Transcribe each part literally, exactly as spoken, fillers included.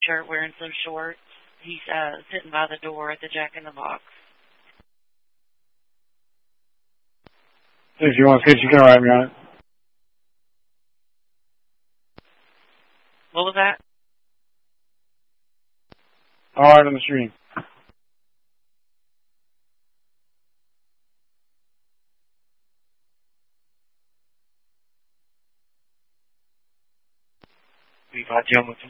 shirt wearing some shorts. He's uh, sitting by the door at the Jack in the Box. If you want to see it, you can write me on it. What was that? All right, on the screen. Levi Hamilton.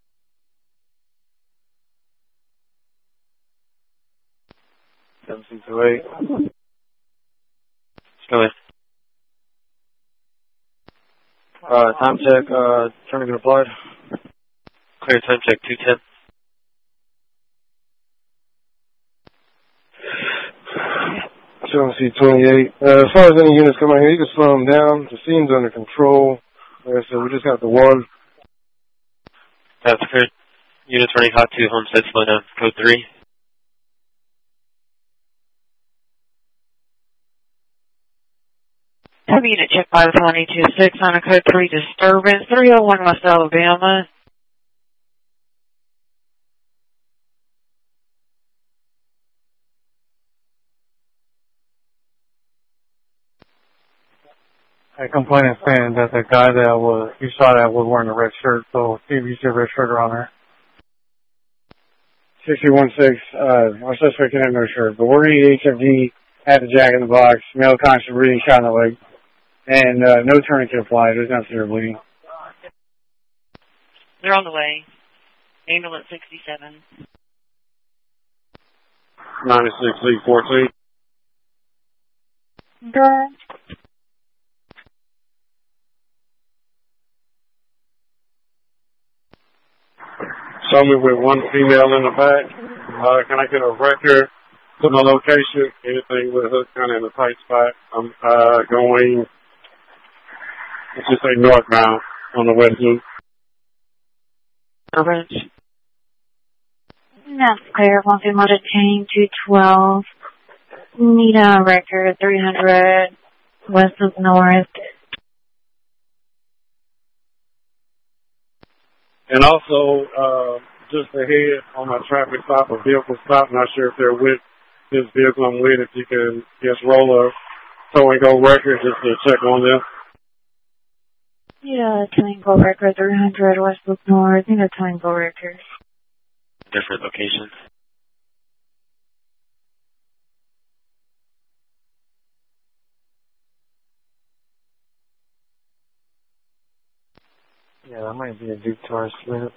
seven six two eight. Go ahead. Uh, time check, uh, tourniquet applied. Clear time check two ten. seven C twenty-eight. Uh, as far as any units coming here, you can slow them down. The scene's under control. Like I said, we just got the one. That's cleared. Units running hot two, Homestead, slow down. Code three. Have unit check five twenty-two six on a code three disturbance, three oh one West Alabama. A complainant saying that the guy that was, you saw that was wearing a red shirt, so see if you see a red shirt around there. six two one six, uh, our suspect can have no shirt, but we're going to get H F D at the Jack in the Box, male conscious breathing, shot in the leg, and uh, no tourniquet applied. There's no severe bleeding. They're on the way. Ambulance sixty-seven. ninety-six eight fourteen. Girl. Saw me with one female in the back. Uh, can I get a record? Put my location, anything with a hook kind of in a tight spot. I'm uh, going, let's just say northbound on the west loop. Orange. That's clear. One female detained, two twelve. Need a record, three hundred West Loop North. And also, uh, just ahead on my traffic stop, a vehicle stop. Not sure if they're with this vehicle I'm with. If you can just roll a tow and go record just to check on them. Yeah, Tango record, three hundred West Loop North. Need a Tango record. Different locations. Yeah, that might be a deep tar slip.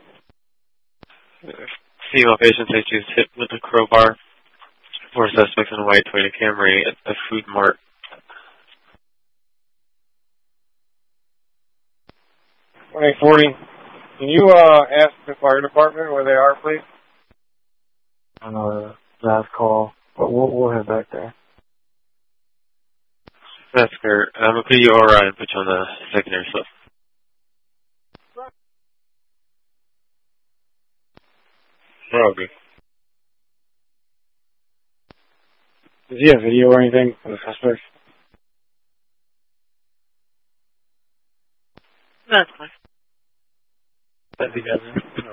Female patient says she was hit with a crowbar. Four suspects in a white Toyota Camry at the Food Mart. twenty forty. Can you uh, ask the fire department where they are, please? I know the last call, but we'll, we'll head back there. That's fair. I'm going to put you all right and put you on the secondary slip. We're all good. Does he have video or anything of the suspect? That's fine. That he doesn't. No.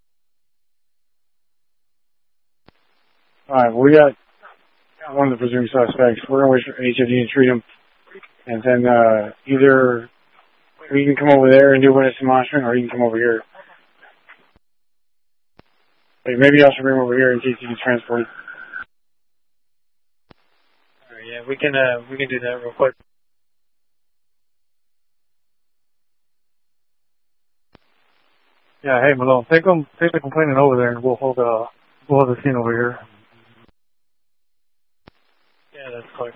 Alright, well, we got one of the presumed suspects. We're going to wait for H F D to treat him. And then uh, either we can come over there and do witness monitoring, or you can come over here. Wait, maybe y'all should bring him over here in case he gets transported. Alright, yeah, we can, uh, we can do that real quick. Yeah, hey Malone, take them, take the complainant over there, and we'll hold uh, we'll hold the scene over here. Yeah, that's clear.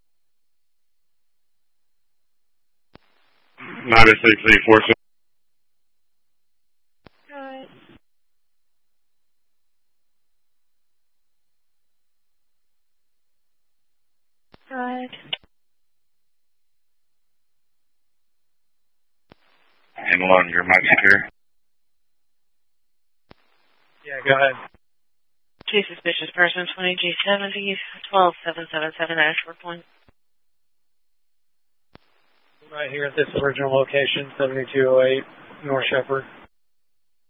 ninety-six eight four six. Good. Good. Hey Malone, your mic's clear. Yeah, go ahead. Two suspicious persons, twenty G seventy, twelve seven seven seven Ashford Point. Right here at this original location, seventy-two oh eight North Shepherd.